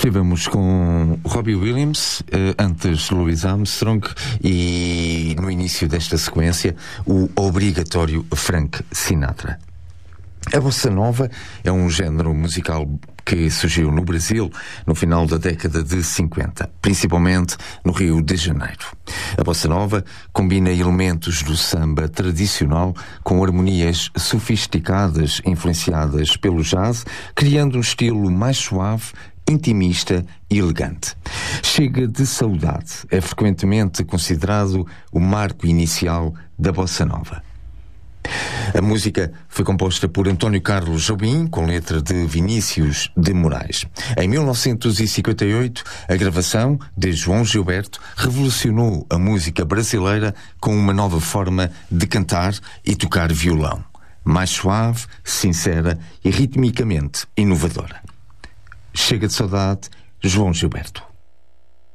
Estivemos com Robbie Williams, antes Louis Armstrong e no início desta sequência o obrigatório Frank Sinatra. A bossa nova é um género musical que surgiu no Brasil no final da década de 50, principalmente no Rio de Janeiro. A bossa nova combina elementos do samba tradicional com harmonias sofisticadas influenciadas pelo jazz, criando um estilo mais suave, intimista e elegante. Chega de Saudade é frequentemente considerado o marco inicial da bossa nova. A música foi composta por António Carlos Jobim, com letra de Vinícius de Moraes. Em 1958, a gravação de João Gilberto revolucionou a música brasileira com uma nova forma de cantar e tocar violão, mais suave, sincera e ritmicamente inovadora. Chega de Saudade, João Gilberto.